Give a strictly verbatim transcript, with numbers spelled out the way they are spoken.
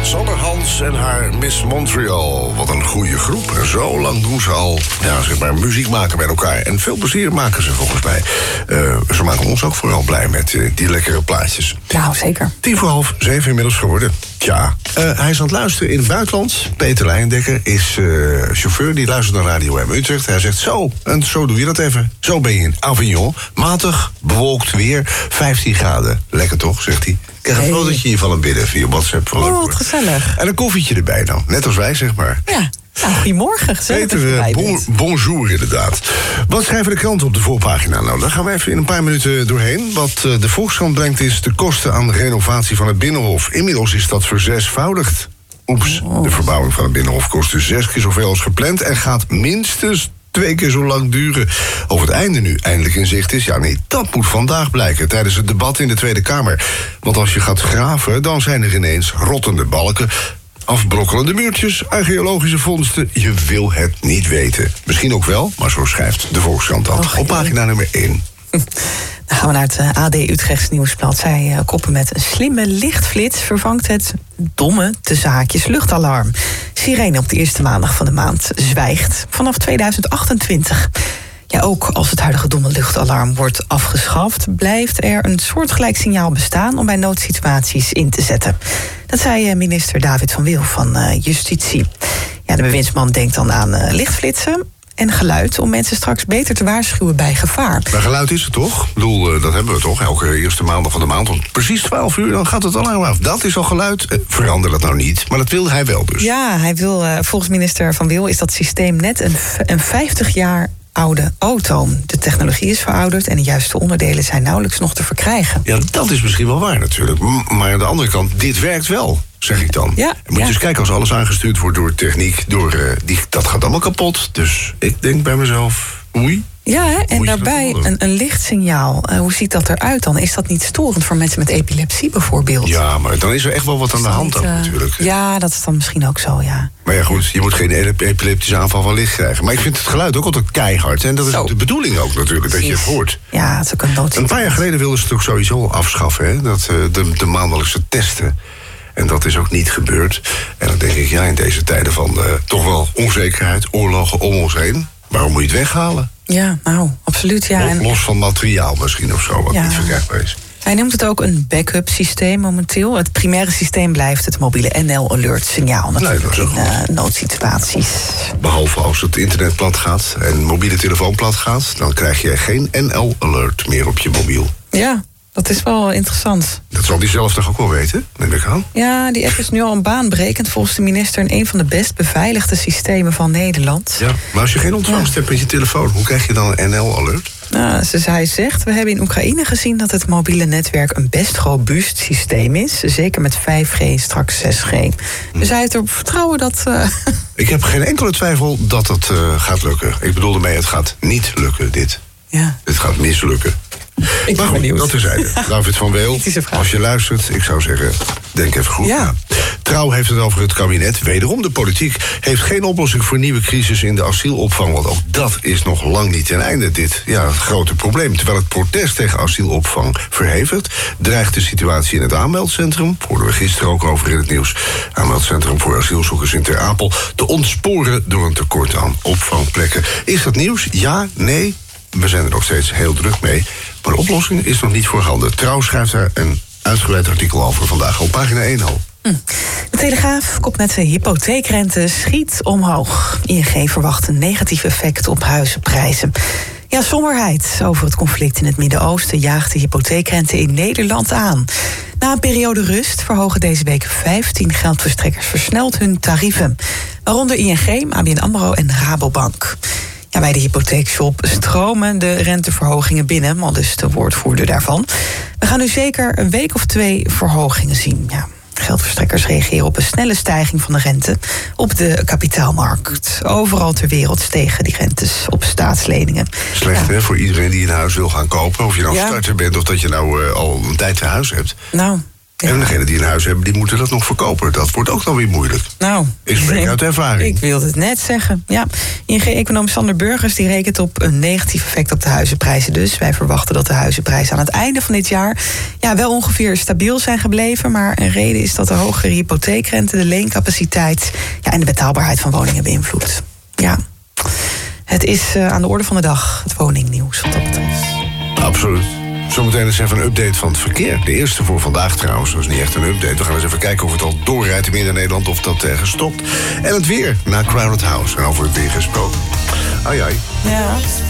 Sander Hans en haar Miss Montreal. Wat een goede groep. En zo lang doen ze al, ja, zeg maar, muziek maken met elkaar. En veel plezier maken ze volgens mij. Uh, ze maken ons ook vooral blij met uh, die lekkere plaatjes. Nou, zeker. Tien voor half zeven inmiddels geworden. Tja, uh, hij is aan het luisteren in het buitenland. Peter Leijendekker is uh, chauffeur, die luistert naar Radio M Utrecht. Hij zegt zo, en zo doe je dat even. Zo ben je in Avignon. Matig, bewolkt weer, vijftien graden. Lekker toch, zegt hij. Ik krijg een Hey. fotootje hier van hem binnen via WhatsApp. Oh, wat gezellig. En een koffietje erbij dan. Net als wij, zeg maar. Ja, nou, goedemorgen. Gezellig dat je Peter, erbij bon, bent. bonjour inderdaad. Wat schrijven de kranten op de voorpagina? Nou, daar gaan we even in een paar minuten doorheen. Wat uh, de Volkskrant brengt is de kosten aan de renovatie van het Binnenhof. Inmiddels is dat verzesvoudigd. Oeps, Oh. de verbouwing van het Binnenhof kost dus zes keer zoveel als gepland... en gaat minstens twee keer zo lang duren. Of het einde nu eindelijk in zicht is, ja nee, dat moet vandaag blijken... tijdens het debat in de Tweede Kamer. Want als je gaat graven, dan zijn er ineens rottende balken... afbrokkelende muurtjes, archeologische vondsten. Je wil het niet weten. Misschien ook wel, maar zo schrijft de Volkskrant dat. Och, op pagina nummer één. Dan gaan we naar het uh, A D Utrechts Nieuwsblad. Zij uh, koppen met een slimme lichtflits vervangt het domme te zaakjes luchtalarm. Sirene op de eerste maandag van de maand zwijgt vanaf tweeduizend achtentwintig. Ja, ook als het huidige domme luchtalarm wordt afgeschaft... blijft er een soortgelijk signaal bestaan om bij noodsituaties in te zetten. Dat zei uh, minister David van Wil van uh, Justitie. Ja, de bewindsman denkt dan aan uh, lichtflitsen... en geluid om mensen straks beter te waarschuwen bij gevaar. Maar geluid is het toch? Ik bedoel, uh, dat hebben we toch? Elke eerste maandag van de maand. Om precies twaalf uur, dan gaat het alarm af. Dat is al geluid. Uh, verander dat nou niet. Maar dat wil hij wel dus. Ja, hij wil, uh, volgens minister Van Wil is dat systeem net een, een vijftig jaar oude auto. De technologie is verouderd en de juiste onderdelen zijn nauwelijks nog te verkrijgen. Ja, dat is misschien wel waar natuurlijk. M- maar aan de andere kant, dit werkt wel, zeg ik dan. Ja, en moet je ja. eens kijken als alles aangestuurd wordt door techniek. Door, uh, die, dat gaat allemaal kapot. Dus ik denk bij mezelf, oei. Ja, hè? En Moet je dat daarbij wel doen? een, een lichtsignaal. Uh, hoe ziet dat eruit dan? Is dat niet storend voor mensen met epilepsie bijvoorbeeld? Ja, maar dan is er echt wel wat aan de Is dat hand niet, ook uh, natuurlijk. Ja, dat is dan misschien ook zo, ja. Maar ja goed, je moet geen ep- epileptische aanval van licht krijgen. Maar ik vind het geluid ook altijd keihard. En dat is Zo. ook de bedoeling ook natuurlijk, dat je het Precies. hoort. Ja, het is ook een Een noodsituatie. paar jaar geleden wilden ze het ook sowieso afschaffen, hè? Dat, uh, de, de maandelijkse testen. En dat is ook niet gebeurd. En dan denk ik, ja, in deze tijden van uh, toch wel onzekerheid, oorlogen om ons heen... waarom moet je het weghalen? Ja, nou, absoluut, ja. Los- En Los van materiaal misschien of zo, wat Ja. niet verkrijgbaar is. hij noemt het ook een backup systeem momenteel. Het primaire systeem blijft het mobiele N L Alert signaal natuurlijk dat is ook in uh, noodsituaties. Behalve als het internet plat gaat en mobiele telefoon plat gaat... dan krijg je geen N L Alert meer op je mobiel. Ja, dat is wel interessant. Dat zal die zelf toch ook wel weten, neem ik aan? Ja, die app is nu al een baanbrekend volgens de minister... in een van de best beveiligde systemen van Nederland. Ja, maar als je geen ontvangst hebt met je telefoon... hoe krijg je dan een N L Alert? Nou, ze, hij zegt, we hebben in Oekraïne gezien dat het mobiele netwerk een best robuust systeem is. Zeker met vijf G, straks zes G. Dus hij heeft erop vertrouwen dat... Uh... Ik heb geen enkele twijfel dat het uh, gaat lukken. Ik bedoel ermee, het gaat niet lukken, dit. Ja. Het gaat mislukken. Ik Maar ben goed, benieuwd. dat terzijde. David van Weel, Kritische vraag. als je luistert, ik zou zeggen, denk even goed Ja. na. Trouw heeft het over het kabinet. Wederom, de politiek heeft geen oplossing voor nieuwe crisis in de asielopvang. Want ook dat is nog lang niet ten einde, dit ja, het grote probleem. Terwijl het protest tegen asielopvang verhevigt... dreigt de situatie in het aanmeldcentrum... hoorden we gisteren ook over in het nieuws... aanmeldcentrum voor asielzoekers in Ter Apel... te ontsporen door een tekort aan opvangplekken. Is dat nieuws? Ja? Nee? We zijn er nog steeds heel druk mee. Maar de oplossing is nog niet voorhanden. Trouw schrijft daar een uitgebreid artikel over vandaag op pagina één al. De Telegraaf komt met de hypotheekrente schiet omhoog. I N G verwacht een negatief effect op huizenprijzen. Ja, somberheid over het conflict in het Midden-Oosten jaagt de hypotheekrente in Nederland aan. Na een periode rust verhogen deze week vijftien geldverstrekkers versneld hun tarieven. Waaronder I N G, A B N AMRO en Rabobank. Ja, bij de hypotheekshop stromen de renteverhogingen binnen, al dus de woordvoerder daarvan. We gaan nu zeker een week of twee verhogingen zien. Ja. Geldverstrekkers reageren op een snelle stijging van de rente op de kapitaalmarkt. Overal ter wereld stegen die rentes op staatsleningen. Slecht, Ja. hè, voor iedereen die een huis wil gaan kopen. Of je nou Ja. starter bent of dat je nou uh, al een tijd te huis hebt. Nou, Ja. En degenen die een huis hebben, die moeten dat nog verkopen. Dat wordt ook nog weer moeilijk. Nou, ik spreek uit ervaring. Ik wilde het net zeggen. Ja. I N G-econoom Sander Burgers die rekent op een negatief effect op de huizenprijzen. Dus wij verwachten dat de huizenprijzen aan het einde van dit jaar ja, wel ongeveer stabiel zijn gebleven. Maar een reden is dat de hogere hypotheekrente de leencapaciteit ja, en de betaalbaarheid van woningen beïnvloedt. Ja, het is uh, aan de orde van de dag, het woningnieuws wat dat betreft. Absoluut. Zometeen eens even een update van het verkeer. De eerste voor vandaag trouwens, dat is niet echt een update. We gaan eens even kijken of het al doorrijdt in Midden-Nederland of dat ergens stopt. En het weer na Crowded House. En over het weer gesproken. Ai ai. Ja.